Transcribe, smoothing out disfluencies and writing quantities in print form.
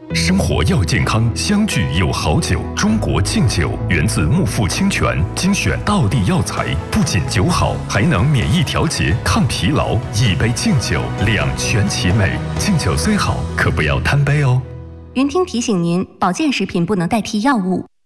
生活要健康，相聚有好酒。中国敬酒源自木富清泉，精选道地药材，不仅酒好，还能免疫调节、抗疲劳。一杯敬酒，两全其美。敬酒虽好，可不要贪杯哦。 云听提醒您，保健食品不能代替药物。